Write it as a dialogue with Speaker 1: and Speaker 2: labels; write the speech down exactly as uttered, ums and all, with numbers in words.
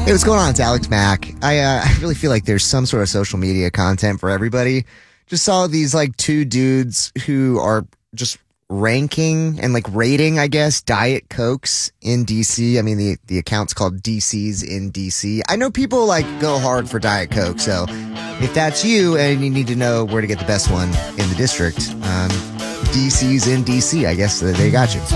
Speaker 1: Hey, what's going on? It's Alex Mack. I uh, I really feel like there's some sort of social media content for everybody. Just saw these like two dudes who are just ranking and like rating, I guess, Diet Cokes in D C. I mean, the, the account's called D C's in D C. I know people like go hard for Diet Coke, so if that's you and you need to know where to get the best one in the district, um, D C's in D C, I guess they got you.